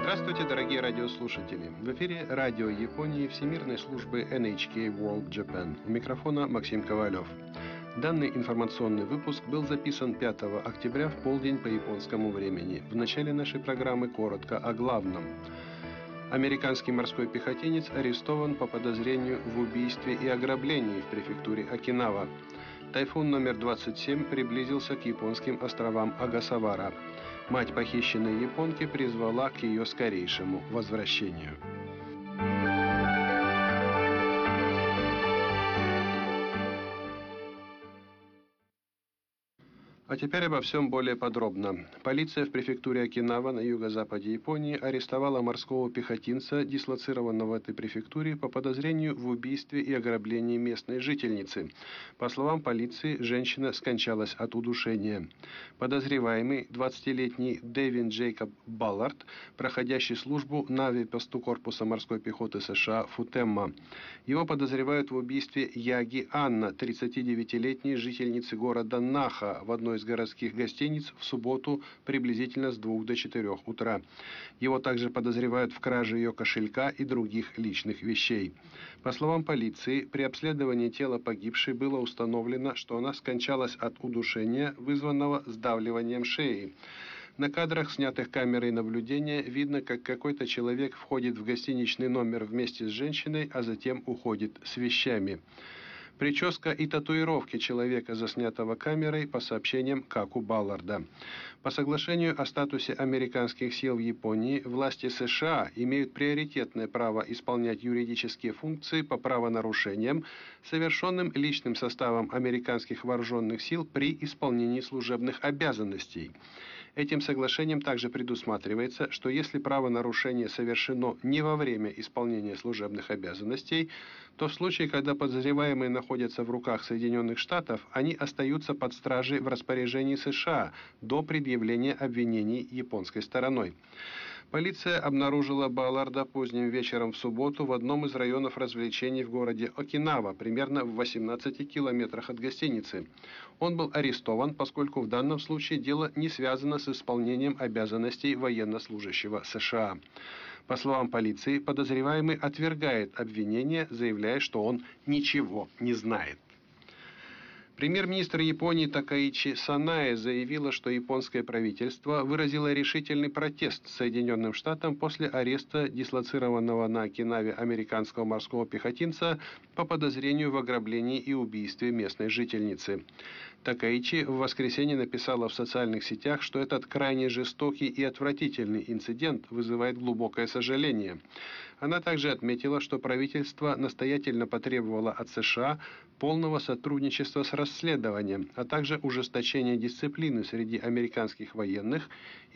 Здравствуйте, дорогие радиослушатели! В эфире радио Японии Всемирной службы NHK World Japan. У микрофона Максим Ковалев. Данный информационный выпуск был записан 5 октября в полдень по японскому времени. В начале нашей программы коротко о главном. Американский морской пехотинец арестован по подозрению в убийстве и ограблении в префектуре Окинава. Тайфун номер 27 приблизился к японским островам Огасавара. Мать похищенной японки призвала к ее скорейшему возвращению. А теперь обо всем более подробно. Полиция в префектуре Окинава на юго-западе Японии арестовала морского пехотинца, дислоцированного в этой префектуре, по подозрению в убийстве и ограблении местной жительницы. По словам полиции, женщина скончалась от удушения. Подозреваемый, 20-летний Дэвин Джейкоб Баллард, проходящий службу на авиапосту корпуса морской пехоты США Футемма. Его подозревают в убийстве Яги Анна, 39-летней жительницы города Наха, в одной из городских гостиниц в субботу приблизительно с 2 до 4 утра. Его также подозревают в краже ее кошелька и других личных вещей. По словам полиции, при обследовании тела погибшей было установлено, что она скончалась от удушения, вызванного сдавливанием шеи. На кадрах, снятых камерой наблюдения, видно, как какой-то человек входит в гостиничный номер вместе с женщиной, а затем уходит с вещами. Прическа и татуировки человека, заснятого камерой, по сообщениям Каку Балларда. По соглашению о статусе американских сил в Японии, власти США имеют приоритетное право исполнять юридические функции по правонарушениям, совершенным личным составом американских вооруженных сил при исполнении служебных обязанностей. Этим соглашением также предусматривается, что если правонарушение совершено не во время исполнения служебных обязанностей, то в случае, когда подозреваемые находятся в руках Соединенных Штатов, они остаются под стражей в распоряжении США до предъявления обвинений японской стороной. Полиция обнаружила Балларда поздним вечером в субботу в одном из районов развлечений в городе Окинава, примерно в 18 километрах от гостиницы. Он был арестован, поскольку в данном случае дело не связано с исполнением обязанностей военнослужащего США. По словам полиции, подозреваемый отвергает обвинения, заявляя, что он ничего не знает. Премьер-министр Японии Такаичи Санае заявила, что японское правительство выразило решительный протест Соединенным Штатам после ареста дислоцированного на Окинаве американского морского пехотинца по подозрению в ограблении и убийстве местной жительницы. Такаичи в воскресенье написала в социальных сетях, что этот крайне жестокий и отвратительный инцидент вызывает глубокое сожаление. Она также отметила, что правительство настоятельно потребовало от США полного сотрудничества с расследованием, а также ужесточения дисциплины среди американских военных